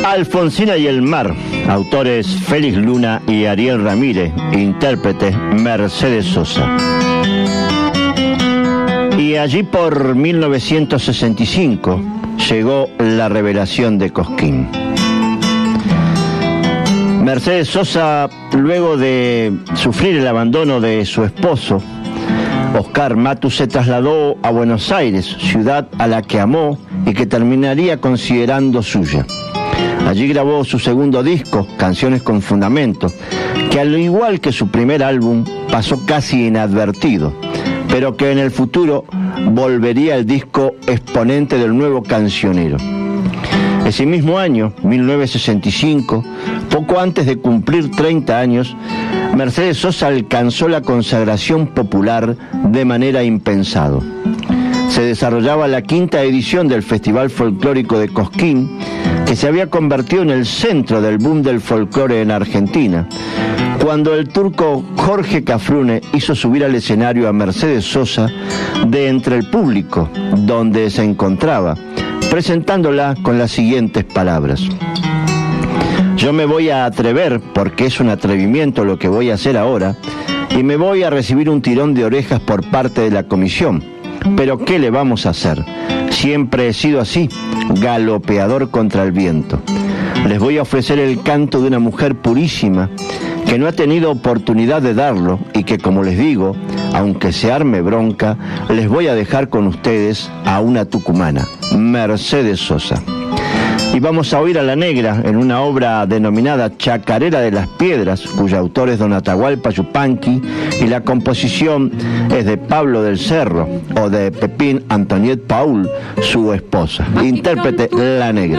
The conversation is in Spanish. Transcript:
Alfonsina y el mar, autores Félix Luna y Ariel Ramírez, intérprete Mercedes Sosa. Y allí por 1965 llegó la revelación de Cosquín. Mercedes Sosa, luego de sufrir el abandono de su esposo, Oscar Matus, se trasladó a Buenos Aires, ciudad a la que amó y que terminaría considerando suya. Allí grabó su segundo disco, Canciones con Fundamento, que al igual que su primer álbum pasó casi inadvertido, pero que en el futuro volvería el disco exponente del nuevo cancionero. Ese mismo año, 1965, poco antes de cumplir 30 años, Mercedes Sosa alcanzó la consagración popular de manera impensada. Se desarrollaba la quinta edición del Festival Folclórico de Cosquín, que se había convertido en el centro del boom del folclore en Argentina, cuando el turco Jorge Cafrune hizo subir al escenario a Mercedes Sosa de entre el público donde se encontraba, presentándola con las siguientes palabras: yo me voy a atrever, porque es un atrevimiento lo que voy a hacer ahora, y me voy a recibir un tirón de orejas por parte de la comisión. Pero ¿qué le vamos a hacer? Siempre he sido así, galopeador contra el viento. Les voy a ofrecer el canto de una mujer purísima que no ha tenido oportunidad de darlo y que, como les digo, aunque se arme bronca, les voy a dejar con ustedes a una tucumana, Mercedes Sosa. Y vamos a oír a La Negra en una obra denominada Chacarera de las Piedras, cuyo autor es don Atahualpa Yupanqui, y la composición es de Pablo del Cerro o de Pepín Antoniet Paul, su esposa. Intérprete La Negra.